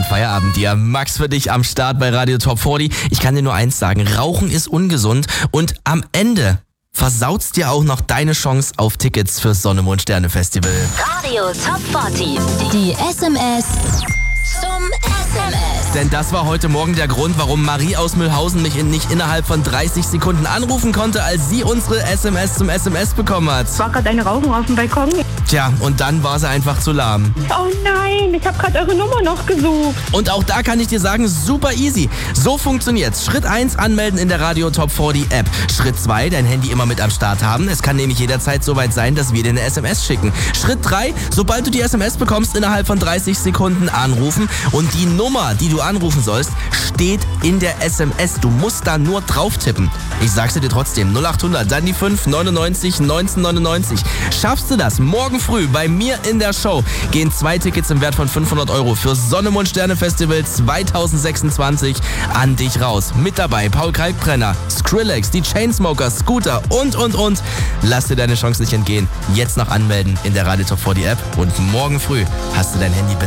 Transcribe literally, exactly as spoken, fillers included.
Feierabend dir. Max für dich am Start bei Radio Top vierzig. Ich kann dir nur eins sagen, Rauchen ist ungesund und am Ende versaut's dir auch noch deine Chance auf Tickets fürs Sonne, Mond, Sterne Festival. Radio Top vierzig. Die S M S zum S M S. Denn das war heute Morgen der Grund, warum Marie aus Mühlhausen mich in nicht innerhalb von dreißig Sekunden anrufen konnte, als sie unsere S M S zum S M S bekommen hat. War gerade eine Rauchen auf dem Balkon. Tja, und dann war sie einfach zu lahm. Oh nein, ich habe gerade eure Nummer noch gesucht. Und auch da kann ich dir sagen, super easy. So funktioniert's. Schritt eins, anmelden in der Radio Top vierzig App. Schritt zwei, dein Handy immer mit am Start haben. Es kann nämlich jederzeit soweit sein, dass wir dir eine S M S schicken. Schritt drei, sobald du die S M S bekommst, innerhalb von dreißig Sekunden anrufen. Und die Nummer, die du anrufen sollst, steht in der S M S. Du musst da nur drauf tippen. Ich sag's dir trotzdem. null acht hundert, dann die fünf, neunundneunzig, neunzehnhundertneunundneunzig. Schaffst du das? Morgen früh bei mir in der Show gehen zwei Tickets im Wert von fünfhundert Euro für Sonne, Mond, Sterne Festival zwanzig sechsundzwanzig an dich raus. Mit dabei Paul Kalkbrenner, Skrillex, die Chainsmokers, Scooter und, und, und. Lass dir deine Chance nicht entgehen. Jetzt noch anmelden in der Radio Top vierzig App und morgen früh hast du dein Handy bitte